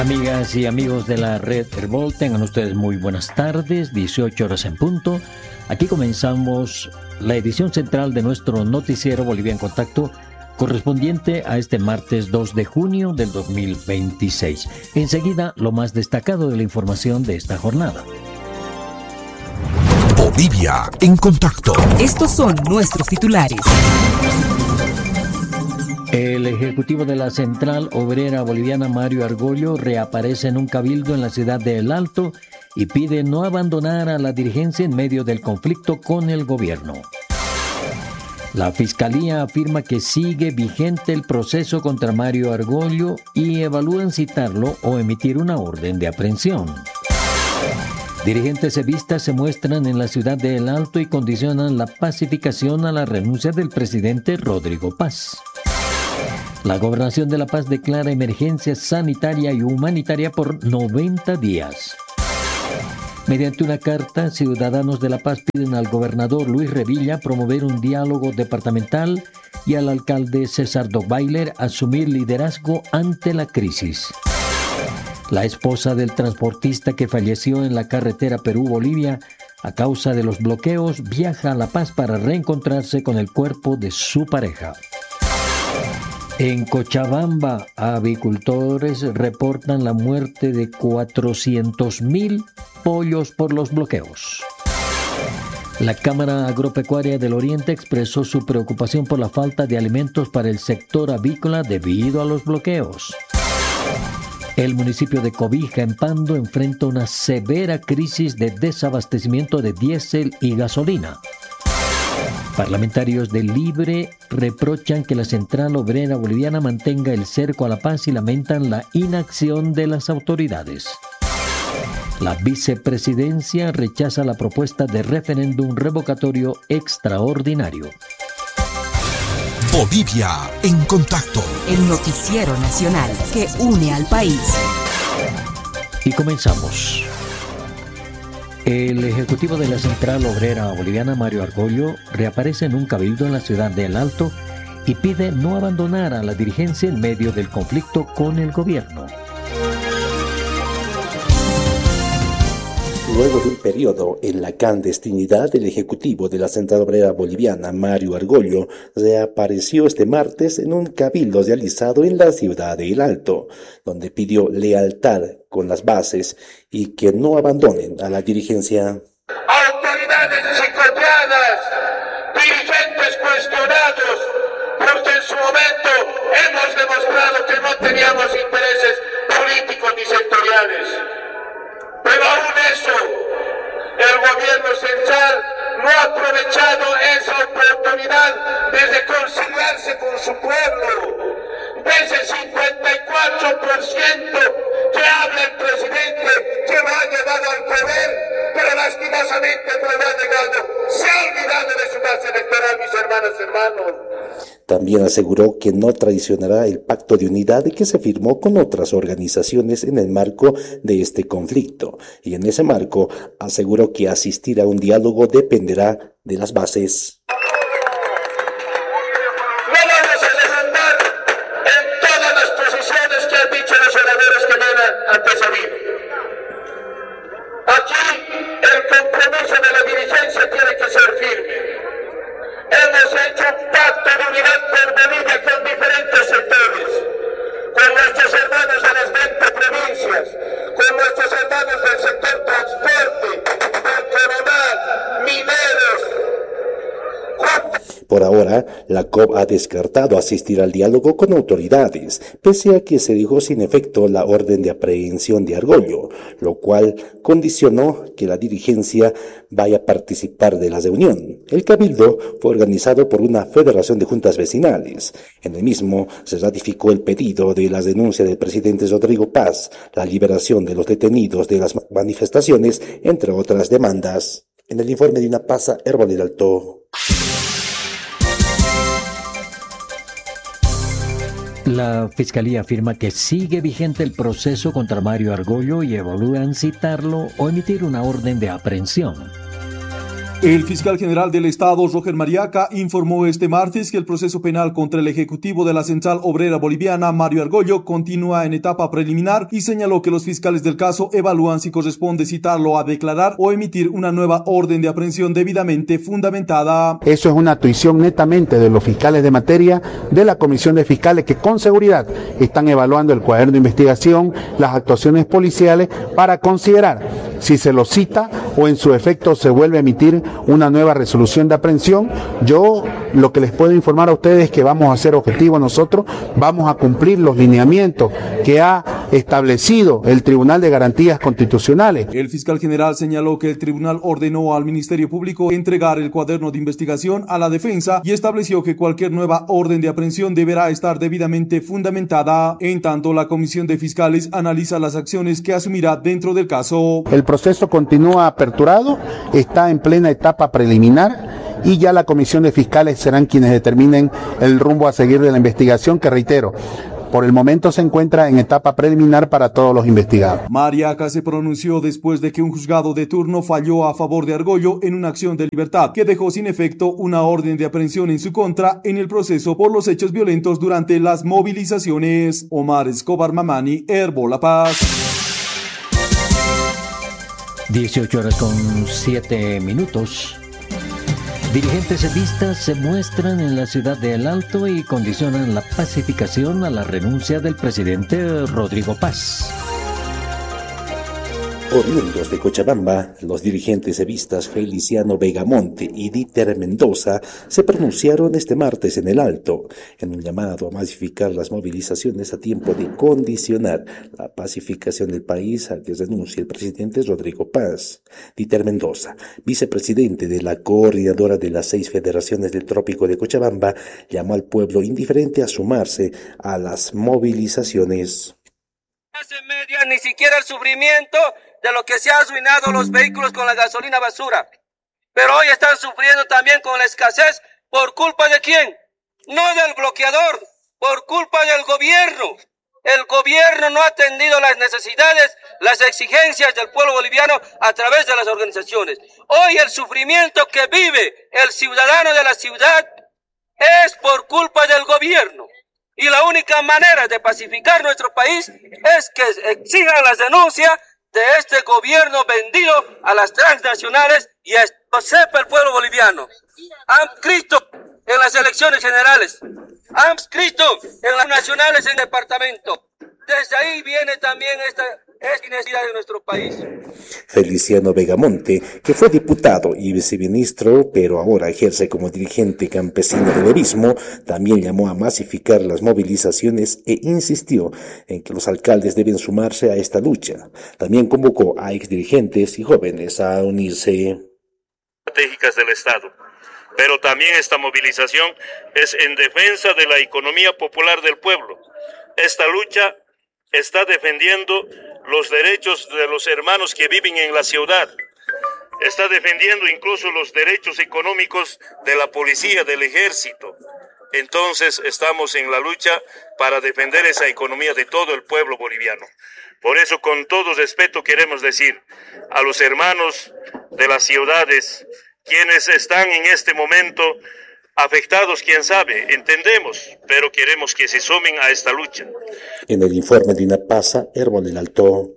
Amigas y amigos de la red Herbol, tengan ustedes muy buenas tardes, 18 horas en punto. Aquí comenzamos la edición central de nuestro noticiero Bolivia en Contacto, correspondiente a este martes 2 de junio del 2026. Enseguida, lo más destacado de la información de esta jornada. Bolivia en Contacto. Estos son nuestros titulares. El ejecutivo de la Central Obrera Boliviana, Mario Argollo, reaparece en un cabildo en la ciudad de El Alto y pide no abandonar a la dirigencia en medio del conflicto con el gobierno. La Fiscalía afirma que sigue vigente el proceso contra Mario Argollo y evalúan citarlo o emitir una orden de aprehensión. Dirigentes evistas se muestran en la ciudad de El Alto y condicionan la pacificación a la renuncia del presidente Rodrigo Paz. La Gobernación de La Paz declara emergencia sanitaria y humanitaria por 90 días. Mediante una carta, ciudadanos de La Paz piden al gobernador Luis Revilla promover un diálogo departamental y al alcalde César Dogbailer asumir liderazgo ante la crisis. La esposa del transportista que falleció en la carretera Perú-Bolivia a causa de los bloqueos viaja a La Paz para reencontrarse con el cuerpo de su pareja. En Cochabamba, avicultores reportan la muerte de 400.000 pollos por los bloqueos. La Cámara Agropecuaria del Oriente expresó su preocupación por la falta de alimentos para el sector avícola debido a los bloqueos. El municipio de Cobija, en Pando, enfrenta una severa crisis de desabastecimiento de diésel y gasolina. Parlamentarios de Libre reprochan que la Central Obrera Boliviana mantenga el cerco a la paz y lamentan la inacción de las autoridades. La vicepresidencia rechaza la propuesta de referéndum revocatorio extraordinario. Bolivia en Contacto. El noticiero nacional que une al país. Y comenzamos. El ejecutivo de la Central Obrera Boliviana, Mario Argollo, reaparece en un cabildo en la ciudad de El Alto y pide no abandonar a la dirigencia en medio del conflicto con el gobierno. Luego de un periodo en la clandestinidad, el ejecutivo de la Central Obrera Boliviana, Mario Argollo, reapareció este martes en un cabildo realizado en la ciudad de El Alto, donde pidió lealtad con las bases y que no abandonen a la dirigencia. Autoridades chicoteadas, dirigentes cuestionados, porque en su momento hemos demostrado que no teníamos intereses políticos ni sectoriales. Pero aún eso, el gobierno central no ha aprovechado esa oportunidad de reconciliarse con su pueblo. De ese 54% que habla el presidente que lo ha llevado al poder, pero lastimosamente no lo ha llegado. Se ha olvidado de su base electoral, mis hermanos, hermanos. También aseguró que no traicionará el pacto de unidad que se firmó con otras organizaciones en el marco de este conflicto. Y en ese marco aseguró que asistir a un diálogo dependerá de las bases. No vamos a demandar en todas las posiciones que han dicho los oradores que vienen antes de mí. Aquí el compromiso de la dirigencia tiene que ser firme. Hemos hecho un pacto de unidad por Bolivia con diferentes sectores, con nuestros hermanos de las 20 provincias, con nuestros hermanos del sector transporte, del coronal, mineros. Por ahora, la COP ha descartado asistir al diálogo con autoridades, pese a que se dejó sin efecto la orden de aprehensión de Argollo, lo cual condicionó que la dirigencia vaya a participar de la reunión. El cabildo fue organizado por una federación de juntas vecinales. En el mismo se ratificó el pedido de la renuncia del presidente Rodrigo Paz, la liberación de los detenidos de las manifestaciones, entre otras demandas. En el informe de una pasa, Herbol del Alto. La Fiscalía afirma que sigue vigente el proceso contra Mario Argollo y evalúan citarlo o emitir una orden de aprehensión. El fiscal general del Estado, Roger Mariaca, informó este martes que el proceso penal contra el ejecutivo de la Central Obrera Boliviana, Mario Argollo, continúa en etapa preliminar y señaló que los fiscales del caso evalúan si corresponde citarlo a declarar o emitir una nueva orden de aprehensión debidamente fundamentada. Eso es una tuición netamente de los fiscales de materia de la Comisión de Fiscales que con seguridad están evaluando el cuaderno de investigación, las actuaciones policiales para considerar si se lo cita o en su efecto se vuelve a emitir una nueva resolución de aprehensión. Yo lo que les puedo informar a ustedes es que vamos a ser objetivos nosotros, vamos a cumplir los lineamientos que ha establecido el Tribunal de Garantías Constitucionales. El fiscal general señaló que el tribunal ordenó al Ministerio Público entregar el cuaderno de investigación a la defensa y estableció que cualquier nueva orden de aprehensión deberá estar debidamente fundamentada. En tanto, la Comisión de Fiscales analiza las acciones que asumirá dentro del caso. El proceso continúa aperturado, está en plena etapa preliminar y ya la Comisión de Fiscales serán quienes determinen el rumbo a seguir de la investigación, que reitero, por el momento se encuentra en etapa preliminar para todos los investigados. Mariaca se pronunció después de que un juzgado de turno falló a favor de Argollo en una acción de libertad que dejó sin efecto una orden de aprehensión en su contra en el proceso por los hechos violentos durante las movilizaciones. Omar Escobar Mamani, Herbo La Paz. 18:07. Dirigentes evistas se muestran en la ciudad de El Alto y condicionan la pacificación a la renuncia del presidente Rodrigo Paz. Oriundos de Cochabamba, los dirigentes evistas Feliciano Vegamonte y Dieter Mendoza se pronunciaron este martes en El Alto, en un llamado a masificar las movilizaciones a tiempo de condicionar la pacificación del país a que renuncie el presidente Rodrigo Paz. Dieter Mendoza, vicepresidente de la coordinadora de las 6 federaciones del Trópico de Cochabamba, llamó al pueblo indiferente a sumarse a las movilizaciones. Hace media ni siquiera el sufrimiento de lo que se ha arruinado los vehículos con la gasolina basura. Pero hoy están sufriendo también con la escasez. ¿Por culpa de quién? No del bloqueador, por culpa del gobierno. El gobierno no ha atendido las necesidades, las exigencias del pueblo boliviano a través de las organizaciones. Hoy el sufrimiento que vive el ciudadano de la ciudad es por culpa del gobierno. Y la única manera de pacificar nuestro país es que exijan las denuncias de este gobierno vendido a las transnacionales y a esto sepa el pueblo boliviano. Han escrito en las elecciones generales, han escrito en las nacionales en departamento. Desde ahí viene también esta necesidad de nuestro país. Feliciano Vegamonte, que fue diputado y viceministro, pero ahora ejerce como dirigente campesino del evismo, también llamó a masificar las movilizaciones e insistió en que los alcaldes deben sumarse a esta lucha. También convocó a exdirigentes y jóvenes a unirse. Estratégicas del Estado. Pero también esta movilización es en defensa de la economía popular del pueblo. Esta lucha está defendiendo los derechos de los hermanos que viven en la ciudad. Está defendiendo incluso los derechos económicos de la policía, del ejército. Entonces estamos en la lucha para defender esa economía de todo el pueblo boliviano. Por eso, con todo respeto, queremos decir a los hermanos de las ciudades, quienes están en este momento afectados, quién sabe, entendemos, pero queremos que se sumen a esta lucha. En el informe de INAPASA, Herbol del Alto.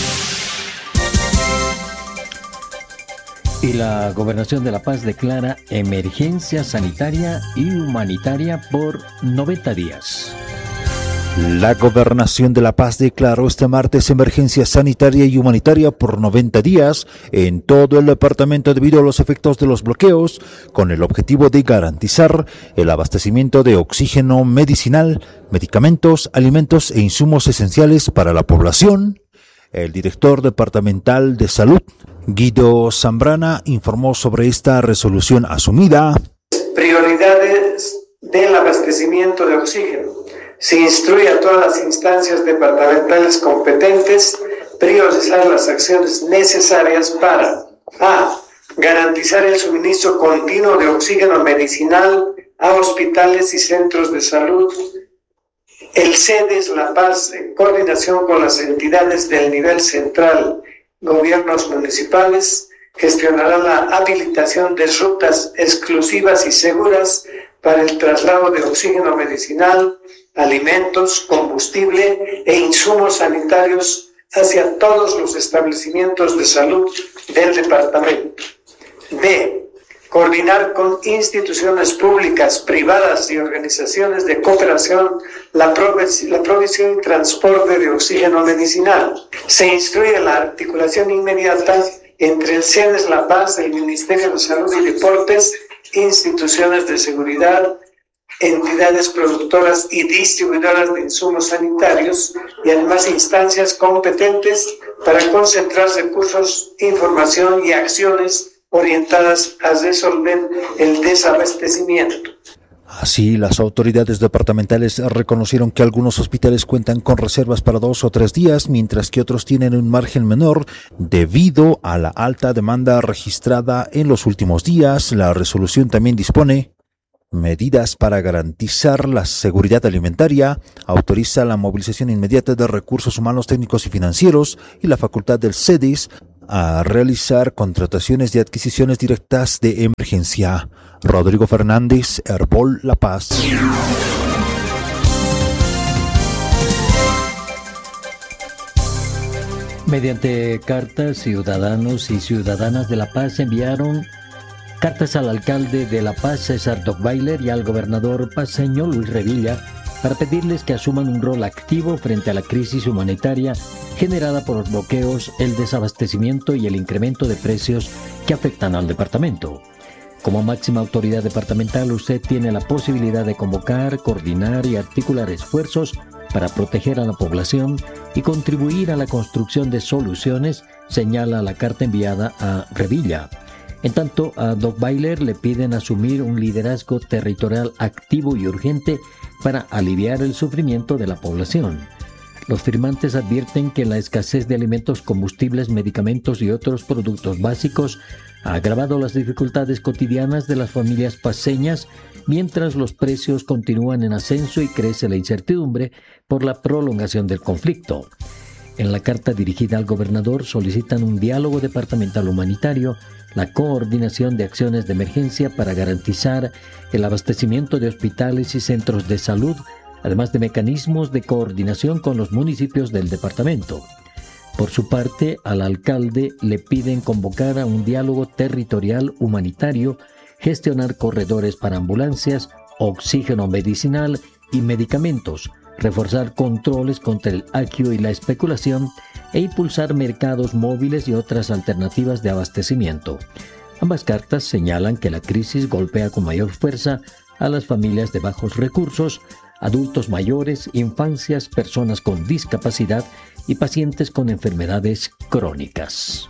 Y la Gobernación de La Paz declara emergencia sanitaria y humanitaria por 90 días. La Gobernación de La Paz declaró este martes emergencia sanitaria y humanitaria por 90 días en todo el departamento debido a los efectos de los bloqueos, con el objetivo de garantizar el abastecimiento de oxígeno medicinal, medicamentos, alimentos e insumos esenciales para la población. El director departamental de Salud, Guido Zambrana, informó sobre esta resolución asumida. Prioridades del abastecimiento de oxígeno. Se instruye a todas las instancias departamentales competentes priorizar las acciones necesarias para a. Garantizar el suministro continuo de oxígeno medicinal a hospitales y centros de salud. El CEDES La Paz, en coordinación con las entidades del nivel central, gobiernos municipales, Gestionará la habilitación de rutas exclusivas y seguras para el traslado de oxígeno medicinal, alimentos, combustible e insumos sanitarios hacia todos los establecimientos de salud del departamento. B. Coordinar con instituciones públicas, privadas y organizaciones de cooperación la provisión y transporte de oxígeno medicinal. Se instruye la articulación inmediata entre el CEDES La Paz, el Ministerio de Salud y Deportes, instituciones de seguridad, entidades productoras y distribuidoras de insumos sanitarios y además instancias competentes para concentrar recursos, información y acciones orientadas a resolver el desabastecimiento. Así, las autoridades departamentales reconocieron que algunos hospitales cuentan con reservas para 2 o 3 días, mientras que otros tienen un margen menor debido a la alta demanda registrada en los últimos días. La resolución también dispone medidas para garantizar la seguridad alimentaria, autoriza la movilización inmediata de recursos humanos, técnicos y financieros y la facultad del CEDES a realizar contrataciones de adquisiciones directas de emergencia. Rodrigo Fernández, Herbol La Paz. Mediante cartas, ciudadanos y ciudadanas de La Paz enviaron cartas al alcalde de La Paz, César Dockweiler, y al gobernador paceño, Luis Revilla, para pedirles que asuman un rol activo frente a la crisis humanitaria generada por los bloqueos, el desabastecimiento y el incremento de precios que afectan al departamento. Como máxima autoridad departamental, usted tiene la posibilidad de convocar, coordinar y articular esfuerzos para proteger a la población y contribuir a la construcción de soluciones, señala la carta enviada a Revilla. En tanto, a Dockweiler le piden asumir un liderazgo territorial activo y urgente para aliviar el sufrimiento de la población. Los firmantes advierten que la escasez de alimentos, combustibles, medicamentos y otros productos básicos ha agravado las dificultades cotidianas de las familias paceñas, mientras los precios continúan en ascenso y crece la incertidumbre por la prolongación del conflicto. En la carta dirigida al gobernador solicitan un diálogo departamental humanitario, la coordinación de acciones de emergencia para garantizar el abastecimiento de hospitales y centros de salud, además de mecanismos de coordinación con los municipios del departamento. Por su parte, al alcalde le piden convocar a un diálogo territorial humanitario, gestionar corredores para ambulancias, oxígeno medicinal y medicamentos, reforzar controles contra el agio y la especulación e impulsar mercados móviles y otras alternativas de abastecimiento. Ambas cartas señalan que la crisis golpea con mayor fuerza a las familias de bajos recursos, adultos mayores, infancias, personas con discapacidad y pacientes con enfermedades crónicas.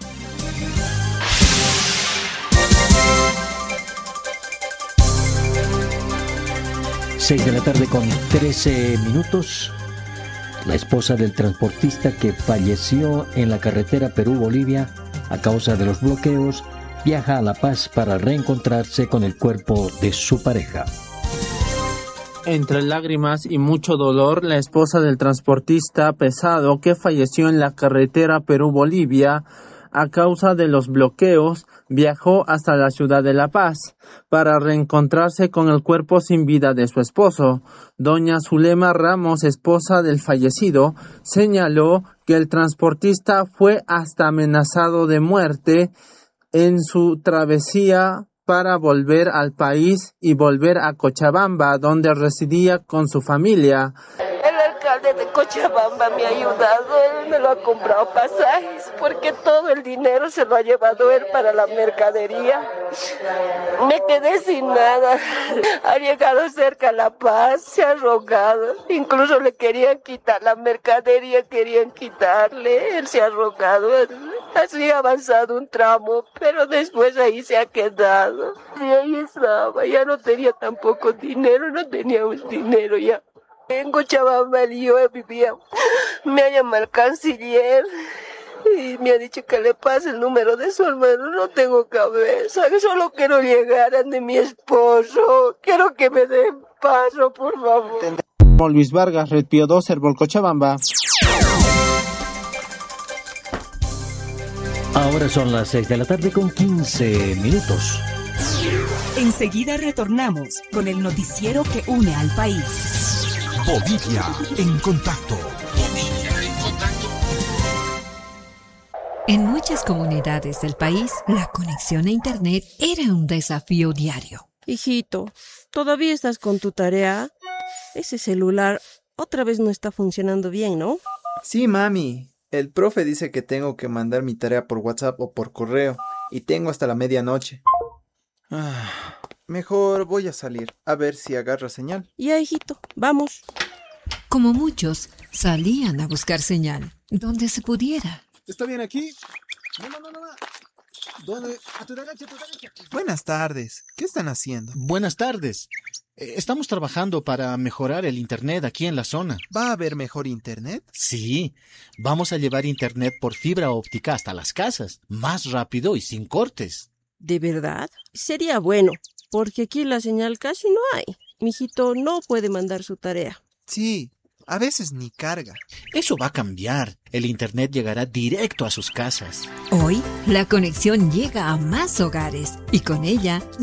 Seis de la tarde con 13 minutos. La esposa del transportista que falleció en la carretera Perú-Bolivia a causa de los bloqueos viaja a La Paz para reencontrarse con el cuerpo de su pareja. Entre lágrimas y mucho dolor, la esposa del transportista pesado que falleció en la carretera Perú-Bolivia a causa de los bloqueos viajó hasta la ciudad de La Paz para reencontrarse con el cuerpo sin vida de su esposo. Doña Zulema Ramos, esposa del fallecido, señaló que el transportista fue hasta amenazado de muerte en su travesía para volver al país y volver a Cochabamba, donde residía con su familia. El alcalde de Cochabamba me ha ayudado, él me lo ha comprado pasajes, porque todo el dinero se lo ha llevado él para la mercadería. Me quedé sin nada, ha llegado cerca a La Paz, se ha rogado, incluso le querían quitar la mercadería, querían quitarle, él se ha rogado, así ha avanzado un tramo, pero después ahí se ha quedado. Y ahí estaba, ya no tenía tampoco dinero, no teníamos dinero ya. En Cochabamba yo vivía, me ha llamado el canciller y me ha dicho que le pase el número de su hermano. No tengo cabeza, solo quiero llegar a de mi esposo, quiero que me den paso, por favor. Luis Vargas, Red Pío 2, Herbol Cochabamba. Ahora son las 6 de la tarde con 15 minutos. Enseguida retornamos con el noticiero que une al país. Bolivia en contacto. En muchas comunidades del país, la conexión a Internet era un desafío diario. Hijito, ¿todavía estás con tu tarea? Ese celular otra vez no está funcionando bien, ¿no? Sí, mami. El profe dice que tengo que mandar mi tarea por WhatsApp o por correo y tengo hasta la medianoche. Mejor voy a salir a ver si agarra señal. Ya, hijito, vamos. Como muchos, salían a buscar señal, donde se pudiera. ¿Está bien aquí? No. ¿Dónde? A tu derecha. Buenas tardes. ¿Qué están haciendo? Buenas tardes. Estamos trabajando para mejorar el internet aquí en la zona. ¿Va a haber mejor internet? Sí, vamos a llevar internet por fibra óptica hasta las casas, más rápido y sin cortes. ¿De verdad? Sería bueno, porque aquí la señal casi no hay. Mijito no puede mandar su tarea. Sí, a veces ni carga. Eso va a cambiar. El internet llegará directo a sus casas. Hoy, la conexión llega a más hogares y con ella